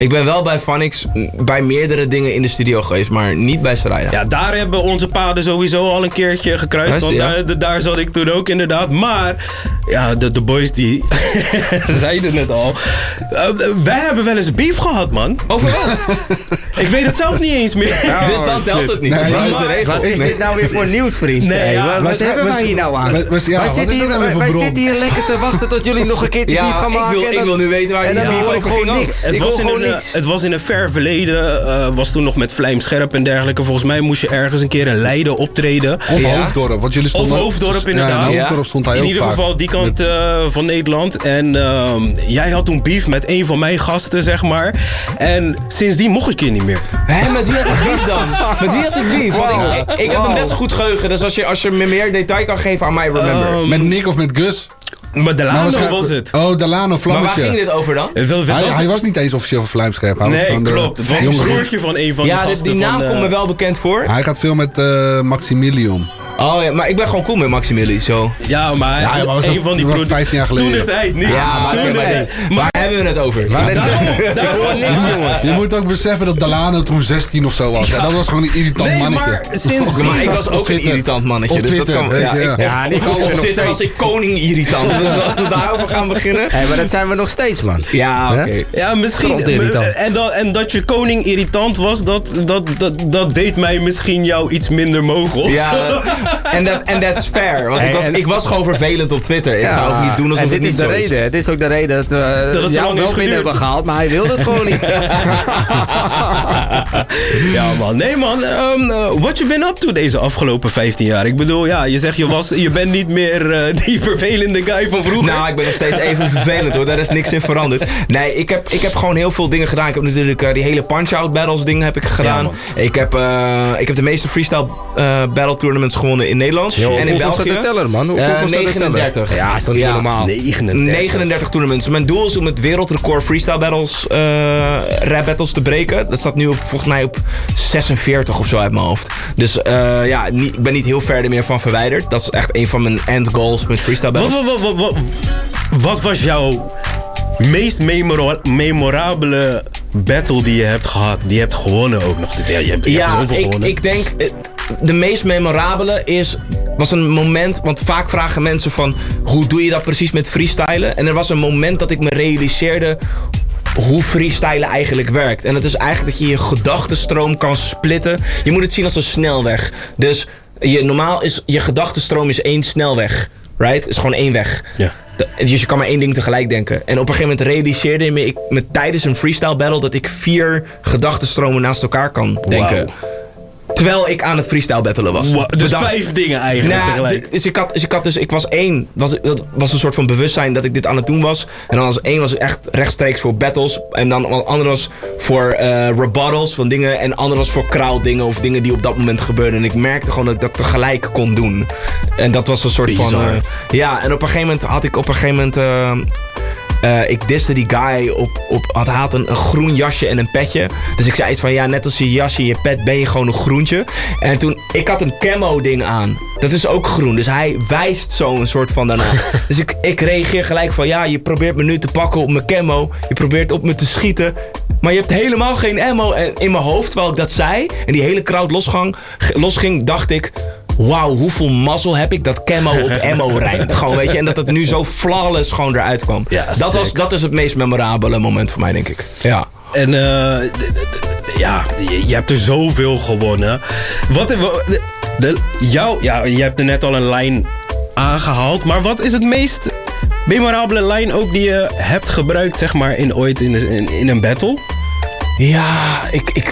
Ik ben wel bij Phonics bij meerdere dingen in de studio geweest, maar niet bij Sarayda. Ja, daar hebben onze paden sowieso al een keertje gekruist. Want daar zat ik toen ook inderdaad. Maar ja, de boys die zeiden het al. Wij hebben wel eens beef gehad, man. Over wat? Ik weet het zelf niet eens meer. Oh, dus dan telt het niet. Nee, dat is de regel. Wat is dit nou weer voor nieuws, vriend? Nee, ja, wat hebben wij hier nou aan? Wij zitten hier lekker te wachten tot jullie nog een keertje beef gaan maken. Ik wil nu weten waar die beef over ging. Niks. Het was in een ver verleden. Was toen nog met Vlijmscherp en dergelijke. Volgens mij moest je ergens een keer in Leiden optreden. Of Hoofddorp. Want jullie stonden of Hoofddorp inderdaad. Ja, Hoofddorp stond hij in ook ieder vaak. geval die kant van Nederland. En jij had toen beef met een van mijn gasten, zeg maar. En sindsdien mocht ik je niet meer. Hé, met wie had ik beef dan? Met wie had ik beef? Want ik heb een best goed geheugen. Dus als je me meer detail kan geven aan mij, remember. Met Nick of met Gus? Maar Delano was het. Oh, Delano, Vlammetje. Maar waar ging dit over dan? Hij was niet eens officieel van Vlijmscherp. Nee, klopt. Het was een broertje van een van de gasten. Ja, die naam komt me wel bekend voor. Hij gaat veel met Maximilian. Oh ja, maar ik ben gewoon cool met Maximilian, zo. Ja, maar een van die broers. 15 jaar geleden. Toen de tijd niet. Ja, maar waar hebben we het over? Ik hoor niks, jongens. Je moet ook beseffen dat Delano toen 16 of zo was. Ja. Dat was gewoon een irritant mannetje. Maar sinds maar ik was ook een irritant mannetje. Op Twitter, dus dat kan, op Twitter was ik koning irritant. Dus laten we daarover gaan beginnen. Hey, maar dat zijn we nog steeds, man. Ja, oké. Ja, misschien. En dat je koning irritant was, dat deed mij misschien jou iets minder mogelijk. Ja, en that's fair. Want ik was gewoon vervelend op Twitter. Ik ga ook niet doen alsof het niet zo is. Dit is ook de reden dat we het jou wel binnen hebben gehaald, maar hij wilde het gewoon niet. Ja, man. Nee, man. What you been up to deze afgelopen 15 jaar? Ik bedoel, ja, je zegt je bent niet meer die vervelende guy van vroeger. Nou, ik ben nog steeds even vervelend, hoor. Daar is niks in veranderd. Nee, ik heb gewoon heel veel dingen gedaan. Ik heb natuurlijk die hele Punch-Out Battles dingen heb ik gedaan. Ja, ik heb de meeste freestyle battle tournaments gewonnen in Nederland. Yo, en in België. De teller, man? 39. Ja, is dat niet normaal? 39 tournaments. Mijn doel is om het wereldrecord freestyle battles, rap battles te breken. Dat staat nu volgens mij op 46 of zo uit mijn hoofd. Dus ik ben niet heel ver er meer van verwijderd. Dat is echt een van mijn end goals met freestyle battles. Wat was jouw meest memorabele battle die je hebt gehad? Die je hebt gewonnen ook nog. Ik denk de meest memorabele was een moment, want vaak vragen mensen van hoe doe je dat precies met freestylen? En er was een moment dat ik me realiseerde hoe freestylen eigenlijk werkt. En dat is eigenlijk dat je gedachtenstroom kan splitten. Je moet het zien als een snelweg. Dus normaal is je gedachtenstroom is één snelweg. Right? Het is gewoon één weg. Ja. Dus je kan maar één ding tegelijk denken. En op een gegeven moment realiseerde ik me tijdens een freestyle battle dat ik 4 gedachtenstromen naast elkaar kan denken. Wow. Terwijl ik aan het freestyle battlen was. Wow, dus 5 dingen eigenlijk tegelijk. Ik was één. Dat was een soort van bewustzijn dat ik dit aan het doen was. En dan was één was echt rechtstreeks voor battles. En dan wat ander was voor rebuttals van dingen. En ander was voor crowd dingen of dingen die op dat moment gebeurden. En ik merkte gewoon dat ik dat tegelijk kon doen. En dat was een soort van... en op een gegeven moment ik diste die guy hij had een groen jasje en een petje. Dus ik zei iets van, net als je jasje en je pet ben je gewoon een groentje. En toen, ik had een camo ding aan. Dat is ook groen, dus hij wijst zo een soort van daarna. Dus ik reageer gelijk van, je probeert me nu te pakken op mijn camo. Je probeert op me te schieten. Maar je hebt helemaal geen ammo. En in mijn hoofd, terwijl ik dat zei, en die hele crowd losging, dacht ik... Wauw, hoeveel mazzel heb ik dat camo op ammo rijmt. Gewoon, weet je. En dat het nu zo flawless gewoon eruit kwam. Ja, dat is het meest memorabele moment voor mij, denk ik. Ja. En je hebt er zoveel gewonnen. Je hebt er net al een lijn aangehaald. Maar wat is het meest memorabele lijn ook die je hebt gebruikt, zeg maar, ooit in een battle? Ja,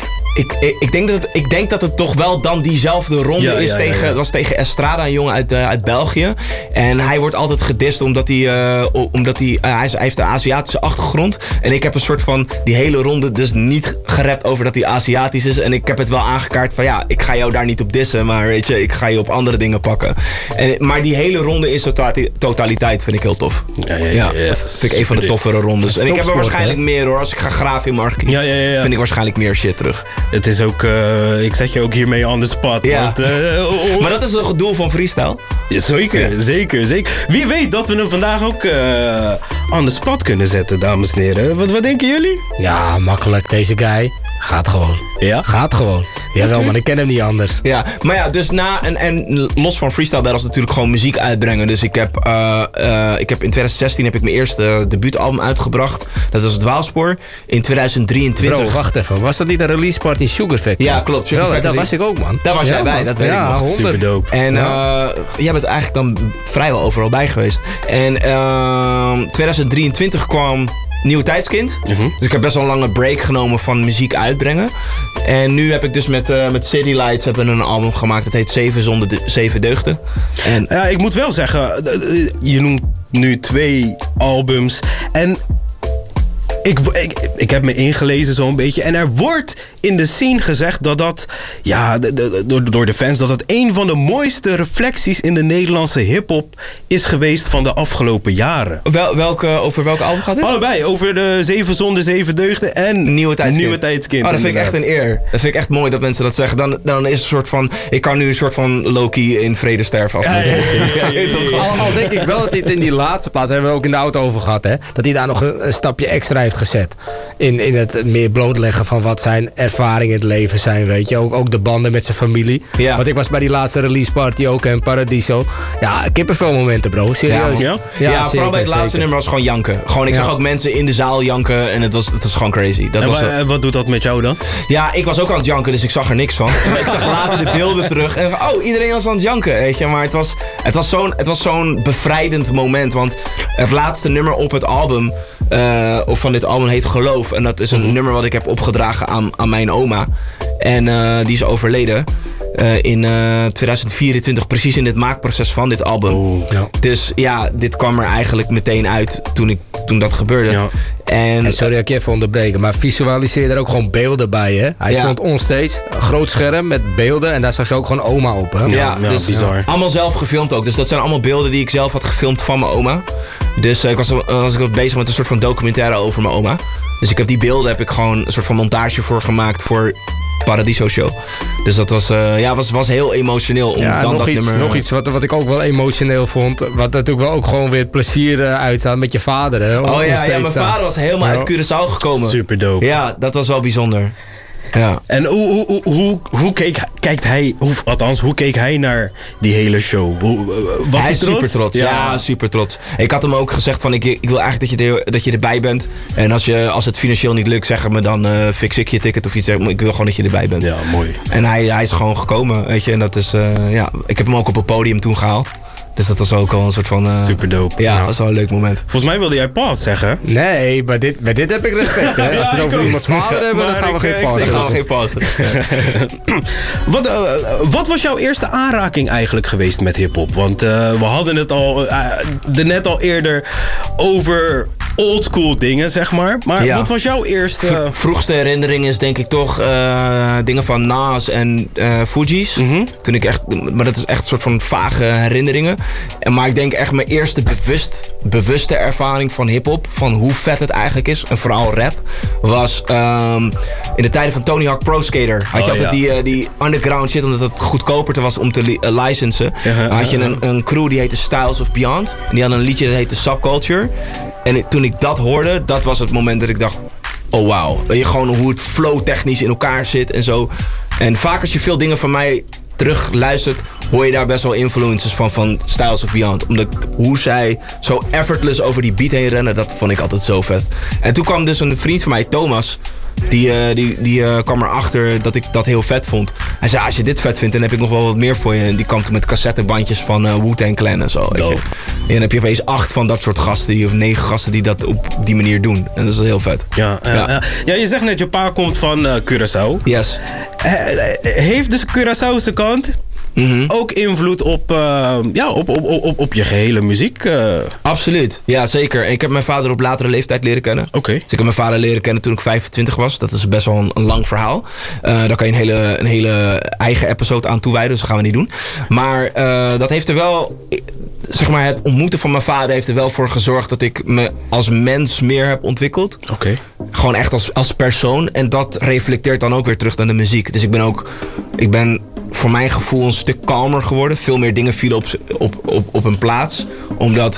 ik denk dat het toch wel dan diezelfde ronde is. Dat was tegen Estrada, een jongen uit België. En hij wordt altijd gedist omdat hij heeft een Aziatische achtergrond. En ik heb een soort van die hele ronde dus niet gerapt over dat hij Aziatisch is. En ik heb het wel aangekaart van ik ga jou daar niet op dissen. Maar weet je, ik ga je op andere dingen pakken. Maar die hele ronde in totaliteit vind ik heel tof. Ja. Vind ik een van de toffere rondes. En ik heb er waarschijnlijk meer, hoor. Als ik ga graven in mijn archief, vind ik waarschijnlijk meer shit terug. Het is ook, ik zet je ook hiermee on the spot. Ja. Maar dat is het doel van freestyle. Ja, zeker. Wie weet dat we hem vandaag ook on the spot kunnen zetten, dames en heren. Wat denken jullie? Ja, makkelijk. Deze guy gaat gewoon. Ja? Gaat gewoon. Jawel, man, ik ken hem niet anders. Ja, maar ja, dus en los van freestyle battles natuurlijk gewoon muziek uitbrengen. Dus ik heb in 2016 heb ik mijn eerste debuutalbum uitgebracht. Dat was Dwaalspoor. In 2023... Bro, wacht even. Was dat niet een release party in Sugar Factory? Ja, klopt. Sugar Factory. Daar was ik ook, man. Daar was jij bij, dat weet ik nog. 100. Super dope. En jij bent eigenlijk dan vrijwel overal bij geweest. En 2023 kwam Nieuwe Tijdskind. Dus ik heb best wel een lange break genomen van muziek uitbrengen. En nu heb ik dus met City Lights een album gemaakt. Dat heet 7 Zonden 7 Deugden. En ja, ik moet wel zeggen, je noemt nu 2 albums. En ik heb me ingelezen zo'n beetje. En er wordt in de scene gezegd dat door de fans, dat het een van de mooiste reflecties in de Nederlandse hiphop is geweest van de afgelopen jaren. Over welke album gaat het? Allebei, over de 7 Zonden 7 Deugden en Nieuwe Tijdskind. Oh, dat vind ik echt een eer. Dat vind ik echt mooi dat mensen dat zeggen. Dan is het een soort van, ik kan nu een soort van Loki in vrede sterven. Al denk ik wel dat hij het in die laatste plaat, hebben we ook in de auto over gehad, hè, dat hij daar nog een stapje extra heeft gezet. In het meer blootleggen van wat zijn ervaringen in het leven zijn, weet je. Ook de banden met zijn familie. Ja. Want ik was bij die laatste release party ook in Paradiso. Ja, kippenvel momenten, bro. Serieus. Ja, vooral bij het laatste nummer was gewoon janken. Gewoon, ik zag ook mensen in de zaal janken en het was gewoon crazy. Wat doet dat met jou dan? Ja, ik was ook aan het janken, dus ik zag er niks van. Ik zag later de beelden terug en iedereen was aan het janken, weet je. Maar het was zo'n bevrijdend moment, want het laatste nummer op het album, of van dit album, heet Geloof. En dat is een nummer wat ik heb opgedragen aan mijn oma. En die is overleden in 2024, precies in het maakproces van dit album. Dus ja, dit kwam er eigenlijk meteen uit toen dat gebeurde. Ja. En sorry dat ik je even onderbreken, maar visualiseer er ook gewoon beelden bij, hè? Hij stond onstage, een groot scherm met beelden en daar zag je ook gewoon oma op, hè? Ja, dus bizar. Allemaal zelf gefilmd ook. Dus dat zijn allemaal beelden die ik zelf had gefilmd van mijn oma. Dus ik was bezig met een soort van documentaire over mijn oma. Dus ik heb die beelden gewoon een soort van montage voor gemaakt voor Paradiso Show. Dus dat was heel emotioneel om dan dat nummer... Nog iets wat ik ook wel emotioneel vond, wat natuurlijk wel ook gewoon weer plezier uitstaat met je vader, hè? Mijn vader was helemaal uit Curaçao gekomen. Super dope. Ja, dat was wel bijzonder. Ja. En hoe keek hij naar die hele show? Was hij trots? Super trots. Ja, super trots. Ik had hem ook gezegd van ik wil eigenlijk dat je erbij bent. En als het financieel niet lukt, zeg me dan fix ik je ticket of iets. Ik wil gewoon dat je erbij bent. Ja, mooi. En hij is gewoon gekomen, weet je. En dat is, ik heb hem ook op het podium toen gehaald. Dus dat was ook al een soort van... super dope. Ja, dat was wel een leuk moment. Volgens mij wilde jij pause zeggen. Nee, bij dit heb ik respect. Hè? Als we het over iemands vader hebben, dan gaan we geen pause. Ik ga geen pause. Wat was jouw eerste aanraking eigenlijk geweest met hiphop? Want we hadden het net al eerder over oldschool dingen, zeg maar. Maar wat was jouw eerste... Vroegste herinnering is denk ik toch dingen van Nas en Fugees. Toen ik echt... Maar dat is echt een soort van vage herinneringen. Maar ik denk echt mijn eerste bewuste ervaring van hiphop, van hoe vet het eigenlijk is, en vooral rap, was in de tijden van Tony Hawk Pro Skater. Had je altijd die underground shit, omdat het goedkoper was om te licensen. Had je een crew die heette Styles of Beyond. En die had een liedje dat heette Subculture. En toen ik dat hoorde, dat was het moment dat ik dacht, oh wauw. Weet je, gewoon hoe het flow technisch in elkaar zit en zo. En vaak als je veel dingen van mij terug luistert, hoor je daar best wel influences van Styles of Beyond. Omdat hoe zij zo effortless over die beat heen rennen, dat vond ik altijd zo vet. En toen kwam dus een vriend van mij, Thomas, die kwam erachter dat ik dat heel vet vond. Hij zei, als je dit vet vindt, dan heb ik nog wel wat meer voor je. En die kwam toen met cassettebandjes van Wu-Tang Clan en zo. En dan heb je opeens 8 van dat soort gasten, of 9 gasten die dat op die manier doen. En dat is heel vet. Ja, je zegt net, je pa komt van Curaçao. Yes. Heeft dus Curaçaose kant ook invloed op je gehele muziek? Absoluut, ja zeker. En ik heb mijn vader op latere leeftijd leren kennen. Okay. Dus ik heb mijn vader leren kennen toen ik 25 was. Dat is best wel een lang verhaal. Daar kan je een hele eigen episode aan toewijden, dus dat gaan we niet doen. Maar dat heeft er wel... Zeg maar, het ontmoeten van mijn vader heeft er wel voor gezorgd dat ik me als mens meer heb ontwikkeld. Oké. Gewoon echt als persoon. En dat reflecteert dan ook weer terug naar de muziek. Dus ik ben voor mijn gevoel een stuk kalmer geworden. Veel meer dingen vielen op een plaats. Omdat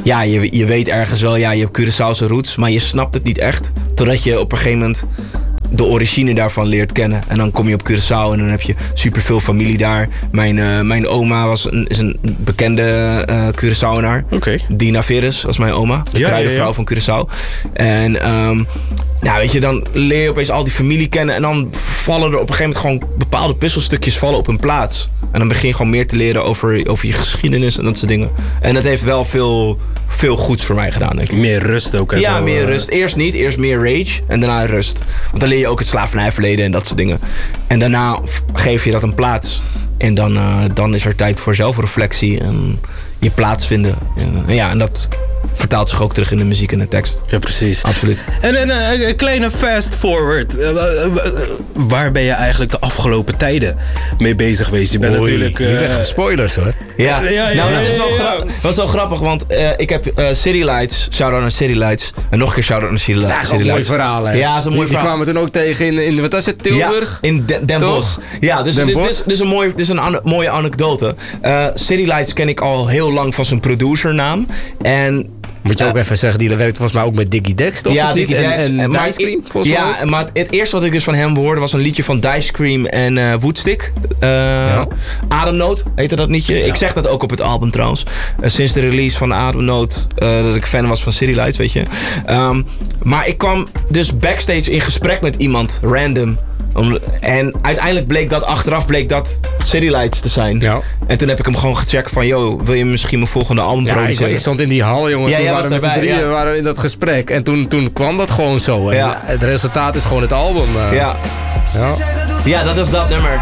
ja, je weet ergens wel, ja, je hebt Curaçaose roots, maar je snapt het niet echt. Totdat je op een gegeven moment de origine daarvan leert kennen. En dan kom je op Curaçao en dan heb je superveel familie daar. Mijn oma is een bekende Curaçaoenaar. Dina Veres was mijn oma. De kruidenvrouw van Curaçao. En nou, weet je, dan leer je opeens al die familie kennen. En dan vallen er op een gegeven moment gewoon bepaalde puzzelstukjes vallen op hun plaats. En dan begin je gewoon meer te leren over je geschiedenis en dat soort dingen. En dat heeft wel veel goeds voor mij gedaan, denk ik. Meer rust ook en ja, zo. Meer rust. Eerst niet, eerst meer rage en daarna rust. Want dan leer je ook het slavernijverleden en dat soort dingen. En daarna geef je dat een plaats. En dan is er tijd voor zelfreflectie en je plaats vinden. En dat vertaalt zich ook terug in de muziek en de tekst. Ja, precies. Absoluut. En een kleine fast forward. Waar ben je eigenlijk de afgelopen tijden mee bezig geweest? Je bent natuurlijk... spoilers hoor. Ja, dat was wel grappig, want ik heb City Lights, shout-out naar City Lights. En nog een keer shout-out naar City Lights. Dat is een mooi verhaal, hè? Ja, dat is een mooi verhaal. Die kwamen toen ook tegen in wat was het, Tilburg? Ja, in Den Bosch. Ja, dus dit is een mooie anekdote. City Lights ken ik al heel lang van zijn producernaam. En moet je ook even zeggen, die werkt volgens mij ook met Diggy Dex, toch? Ja, Diggy Dex. En Dice Cream, volgens mij. Ja, maar het eerste wat ik dus van hem hoorde was een liedje van Dice Cream en Woodstick. Ademnood heette dat liedje. Ja. Ik zeg dat ook op het album trouwens. Sinds de release van Ademnood, dat ik fan was van City Lights, weet je. Maar ik kwam dus backstage in gesprek met iemand, random. En uiteindelijk achteraf bleek dat City Lights te zijn. Ja. En toen heb ik hem gewoon gecheckt van, yo, wil je misschien mijn volgende album produceren? Ik stond in die hal, jongen. Toen waren we met z'n drieën waren we in dat gesprek. En toen kwam dat gewoon zo. En het resultaat is gewoon het album. Ja, dat is dat nummer.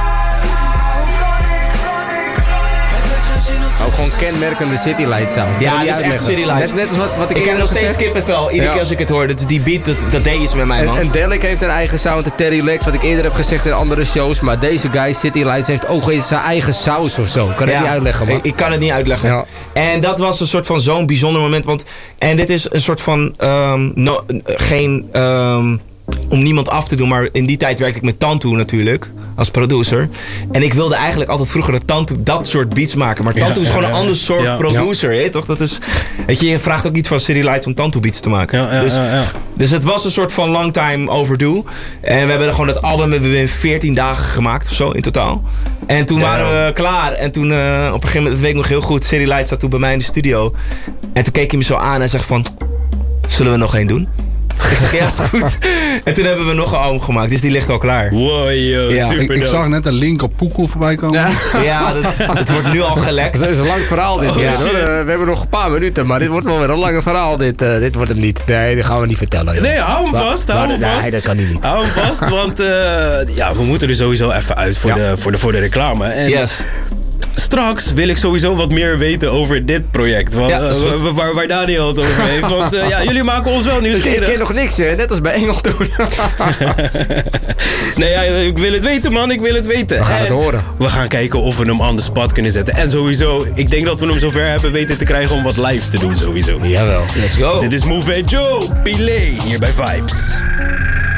Ook gewoon kenmerkende City Lights sound. Ja, dat is echt City Lights. Net als wat ik heb nog steeds kippenvel. Iedere keer als ik het hoor. Die beat, dat deed iets met mij, man. En Delic heeft een eigen sound. De Terry Lex, wat ik eerder heb gezegd in andere shows. Maar deze guy, City Lights, heeft ook zijn eigen saus of zo. Kan het niet uitleggen, man. Ik kan het niet uitleggen. Ja. En dat was een soort van zo'n bijzonder moment. En dit is een soort van... om niemand af te doen, maar in die tijd werkte ik met Tantu natuurlijk, als producer. En ik wilde eigenlijk altijd vroeger dat Tantu dat soort beats maken. Maar Tantu is gewoon een ander soort producer, hè? Toch? Dat is, weet je vraagt ook niet van City Lights om Tantu beats te maken. Dus het was een soort van long time overdue. En we hebben gewoon dat album in 14 dagen gemaakt of zo in totaal. En toen waren we klaar. En toen op een gegeven moment, dat weet ik nog heel goed, City Lights zat toen bij mij in de studio. En toen keek hij me zo aan en zegt van, zullen we nog één doen? Ik zeg, ja, is goed. En toen hebben we nog een album gemaakt, dus die ligt al klaar. Wow, super. Ik zag net een link op Poekoe voorbij komen. Ja, het wordt nu al gelekt. Dat is een lang verhaal dit. We hebben nog een paar minuten, maar dit wordt wel weer een lange verhaal. Dit wordt hem niet. Nee, dat gaan we niet vertellen. Joh. Nee, hou hem vast. Nee, dat kan niet. Hou hem vast, want we moeten er sowieso even uit voor de reclame. En yes. Straks wil ik sowieso wat meer weten over dit project. Waar Daniel het over heeft. Want jullie maken ons wel nieuwsgierig. Ik ken nog niks, hè? Net als bij Engel toen. Nee, ik wil het weten, man. Ik wil het weten. We gaan het horen. We gaan kijken of we hem on the spot kunnen zetten. En sowieso, ik denk dat we hem zover hebben weten te krijgen om wat live te doen, sowieso. Jawel. Let's go. Dit is Move and Joe. Pilé, hier bij Vibes.